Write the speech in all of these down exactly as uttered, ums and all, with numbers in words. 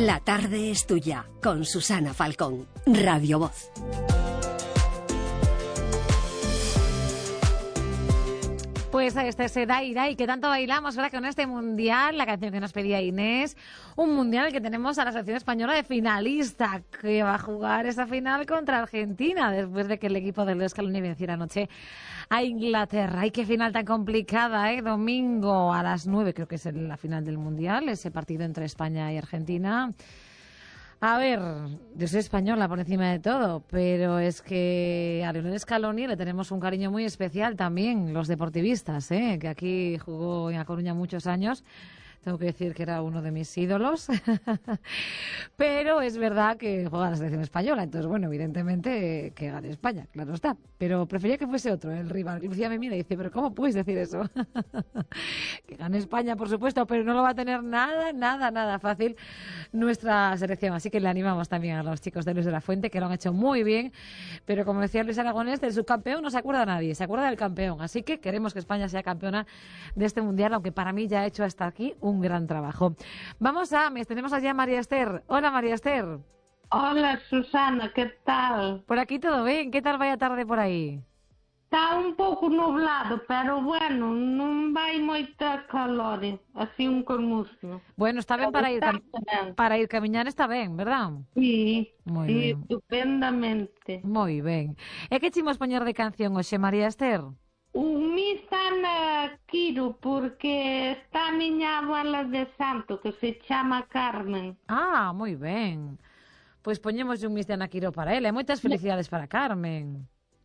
La tarde es tuya, con Susana Falcón, Radio Voz. Pues este es Dai Dai, que tanto bailamos ahora con este mundial, la canción que nos pedía Inés, un mundial que tenemos a la selección española de finalista, que va a jugar esa final contra Argentina, después de que el equipo del Scaloni venciera anoche a Inglaterra. ¡Ay, qué final tan complicada, eh! Domingo a las nueve, creo que es la final del mundial, ese partido entre España y Argentina. A ver, yo soy española por encima de todo, pero es que a Lionel Scaloni le tenemos un cariño muy especial también, los deportivistas, ¿eh? Que aquí jugó en A Coruña muchos años. Tengo que decir que era uno de mis ídolos. Pero es verdad que juega la selección española. Entonces, bueno, evidentemente eh, que gane España, claro está. Pero prefería que fuese otro, el rival. Lucía me mira y dice, ¿pero cómo puedes decir eso? Que gane España, por supuesto, pero no lo va a tener nada, nada, nada fácil nuestra selección. Así que le animamos también a los chicos de Luis de la Fuente, que lo han hecho muy bien. Pero como decía Luis Aragonés, del subcampeón no se acuerda nadie, se acuerda del campeón. Así que queremos que España sea campeona de este mundial, aunque para mí ya ha hecho hasta aquí un gran trabajo. Vamos a Ames, tenemos allí a María Esther. Hola, María Esther. Hola, Susana, ¿qué tal? Por aquí todo bien, ¿qué tal vaya tarde por aí? Está un pouco nublado, pero bueno, non vai moita calor, así un cormuslo. Bueno, está ben para ir, cam para ir camiñar, está ben, verdad? Sí, Moi sí, ben. estupendamente. Moi ben. E que chimos poñer de canción hoxe, María Esther? Un Misan Quiro, porque está a miña abuela de santo, que se chama Carmen. Ah, moi ben. Pois poñemos un Miss de Ana Quiro para ela. E moitas felicidades para Carmen.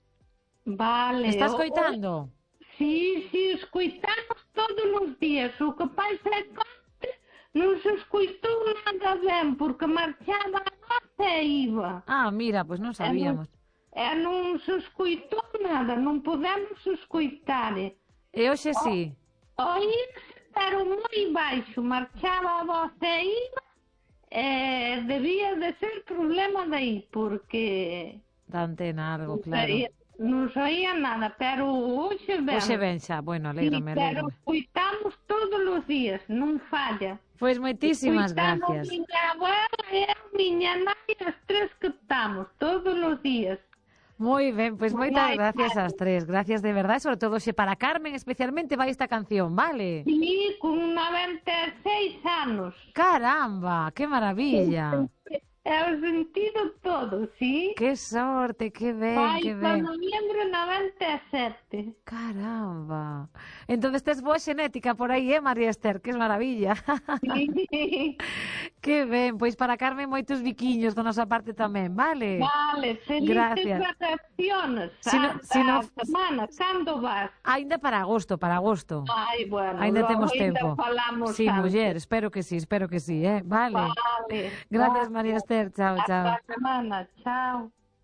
Vale. Estás o- coitando? Sí, sí, escoitamos todos os días. O que pasa é que onte non se escoitou nada ben, porque marchaba a noite e iba. Ah, mira, pois non sabíamos. E non se escoitou nada, non podemos escoitar. E hoxe sí. Oírse, pero moi baixo, marchaba a voz e iba, e debía de ser problema de aí, porque Da antena algo, non claro. saía, non saía nada, pero hoxe ben. Hoxe ben xa, bueno, Sí, alégrame, pero alégrame. escoitamos todos os días, non falla. Pois moitísimas Escoitamos gracias. miña abuela e eu, miña nai, as tres que estamos, todos os días. Moi ben, pois Moi moitas ben, gracias claro. ás tres. Gracias de verdade, sobre todo xe para Carmen, especialmente vai esta canción, vale? Sí, con noventa e seis anos. Caramba, que maravilla. É o sentido todo, sí? Que sorte, que ben, Vai que para ben. noviembre noventa e sete. Caramba. Entonces tes boa xenética por aí, eh, María Esther? Que es maravilla. Sí. Que ben, pois para Carmen moitos biquiños da nosa parte tamén, vale? Vale, felices Gracias. vacaciones. Si no- Hasta si no- a semana, cando vas? Ainda para agosto, para agosto. Ai, bueno, Ainda logo temos ainda tempo. falamos Sí, antes. muller, espero que sí, espero que sí, eh? Vale. Vale. Gracias, Vale. María Esther. Chao, chao. Hasta a semana, chao.